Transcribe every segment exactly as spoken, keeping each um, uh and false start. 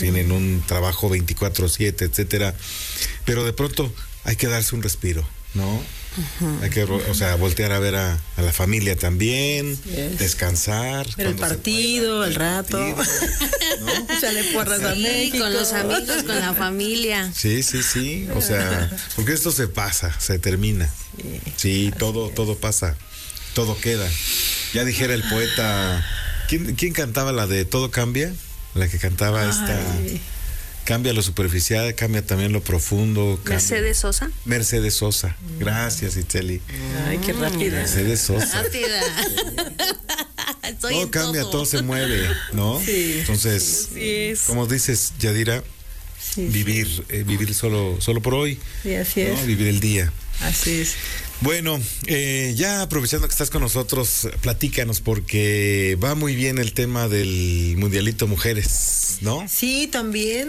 tienen un trabajo veinticuatro siete, etcétera, pero de pronto hay que darse un respiro, ¿no? Uh-huh. Hay que, o sea, voltear a ver a, a la familia también, yes. descansar. Ver el partido, pueda, el rato. ¿No? Echarle porras sí, a México. Con los amigos, con la familia. Sí, sí, sí. O sea, porque esto se pasa, se termina. Sí, sí todo, es. todo pasa, todo queda. Ya dijera el poeta, ¿quién, quién cantaba la de Todo Cambia? La que cantaba Ay. esta... Cambia lo superficial, cambia también lo profundo. Cambia. Mercedes Sosa. Mercedes Sosa. Gracias, Itzel. Ay, qué rápida. Mercedes Sosa. Rápida. Todo cambia, todo. todo se mueve, ¿no? Sí. Entonces, sí, como dices, Yadira, sí, vivir, sí. Eh, vivir solo, solo por hoy. Sí, así es. ¿No? Vivir el día. Así es. Bueno, eh, ya aprovechando que estás con nosotros, platícanos, porque va muy bien el tema del Mundialito Mujeres, ¿no? Sí, también.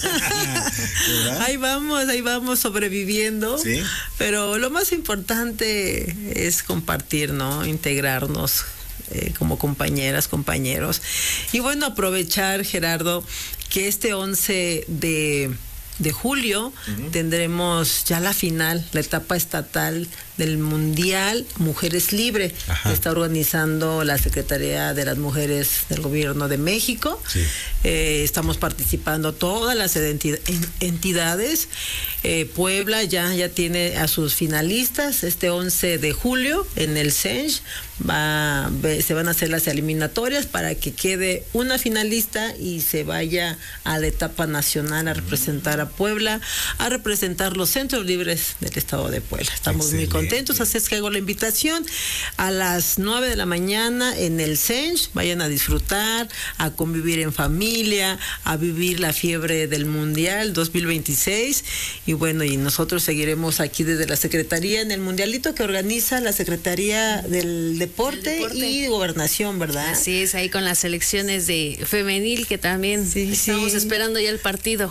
Ahí vamos, ahí vamos sobreviviendo. Sí. Pero lo más importante es compartir, ¿no? Integrarnos eh, como compañeras, compañeros. Y bueno, aprovechar, Gerardo, que este once de julio uh-huh. tendremos ya la final, la etapa estatal del Mundial Mujeres Libre, que está organizando la Secretaría de las Mujeres del Gobierno de México. Sí. Eh, estamos participando todas las entidad, entidades. Eh, Puebla ya, ya tiene a sus finalistas. Este once de julio en el Senj va, se van a hacer las eliminatorias para que quede una finalista y se vaya a la etapa nacional a representar a Puebla, a representar los centros libres del estado de Puebla. Estamos Excelente. muy contentos, así es que hago la invitación a las nueve de la mañana en el Senj. Vayan a disfrutar, a convivir en familia, a vivir la fiebre del Mundial dos mil veintiséis. Y bueno, y nosotros seguiremos aquí desde la Secretaría en el Mundialito que organiza la Secretaría del Deporte, Deporte. y Gobernación, ¿verdad? Así es, ahí con las selecciones de femenil que también sí, estamos sí. esperando ya el partido.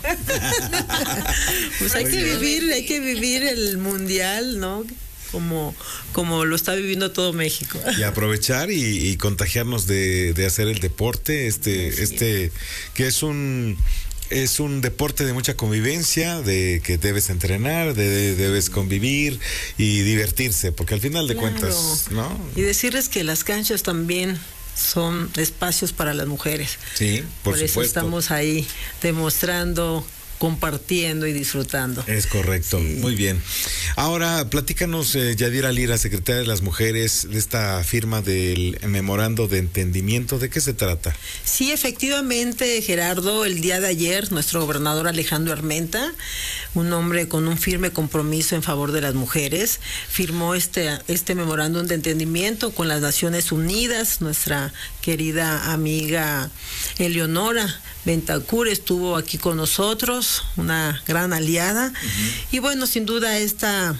Pues hay que vivir, hay que vivir el Mundial, ¿no? Como, como lo está viviendo todo México. Y aprovechar y, y contagiarnos de, de hacer el deporte, este, sí. este, que es un es un deporte de mucha convivencia, de que debes entrenar, de, de debes convivir y divertirse, porque al final de claro. cuentas, ¿no? Y decirles que las canchas también son espacios para las mujeres. Sí, por, por supuesto. Eso estamos ahí demostrando, compartiendo y disfrutando. Es correcto, sí. Muy bien. Ahora, platícanos, eh, Yadira Lira, secretaria de las Mujeres, de esta firma del Memorando de Entendimiento, ¿de qué se trata? Sí, efectivamente, Gerardo, el día de ayer, nuestro gobernador Alejandro Armenta, un hombre con un firme compromiso en favor de las mujeres, firmó este, este Memorándum de Entendimiento con las Naciones Unidas. Nuestra querida amiga Eleonora Bentancur estuvo aquí con nosotros, una gran aliada. Uh-huh. Y bueno, sin duda esta,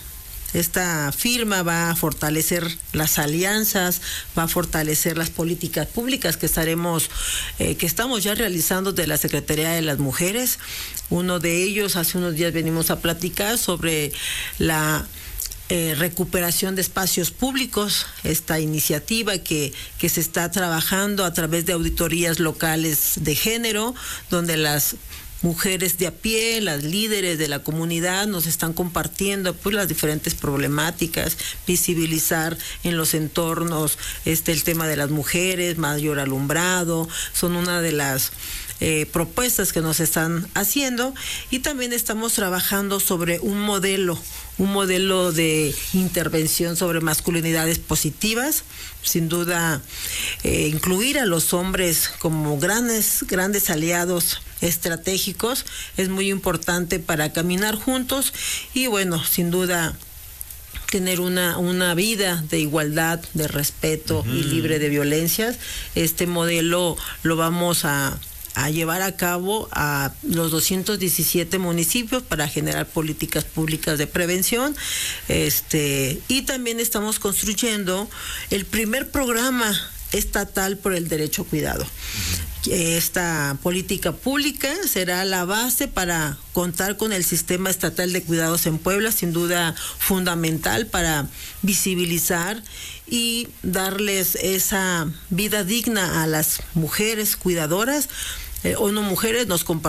esta firma va a fortalecer las alianzas, va a fortalecer las políticas públicas que estaremos, eh, que estamos ya realizando de la Secretaría de las Mujeres. Uno de ellos, hace unos días venimos a platicar sobre la Eh, recuperación de espacios públicos, esta iniciativa que, que se está trabajando a través de auditorías locales de género, donde las mujeres de a pie, las líderes de la comunidad nos están compartiendo pues las diferentes problemáticas, visibilizar en los entornos este el tema de las mujeres, mayor alumbrado, son una de las Eh, propuestas que nos están haciendo, y también estamos trabajando sobre un modelo, un modelo de intervención sobre masculinidades positivas, sin duda eh, incluir a los hombres como grandes, grandes aliados estratégicos es muy importante para caminar juntos y bueno, sin duda tener una, una vida de igualdad, de respeto uh-huh. y libre de violencias. Este modelo lo vamos a a llevar a cabo a los doscientos diecisiete municipios para generar políticas públicas de prevención. Este, y también estamos construyendo el primer programa estatal por el derecho a cuidado. Uh-huh. Esta política pública será la base para contar con el sistema estatal de cuidados en Puebla, sin duda fundamental para visibilizar y darles esa vida digna a las mujeres cuidadoras. Eh, ONU Mujeres nos compartió